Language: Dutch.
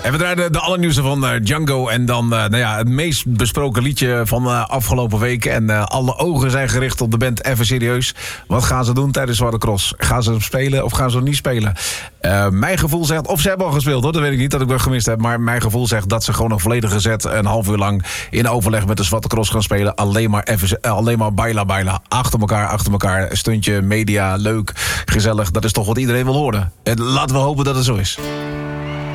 En we draaien de allernieuwste van Django. En dan het meest besproken liedje van afgelopen week. En alle ogen zijn gericht op de band Even Serieus. Wat gaan ze doen tijdens Zwarte Cross? Gaan ze spelen of gaan ze niet spelen? Mijn gevoel zegt, of ze hebben al gespeeld hoor, dat weet ik niet, dat ik dat gemist heb. Maar mijn gevoel zegt dat ze gewoon een volledige set, een half uur lang in overleg met de Zwarte Cross gaan spelen. Alleen maar baila. Achter elkaar, stuntje, media, leuk, gezellig. Dat is toch wat iedereen wil horen. En laten we hopen dat het zo is.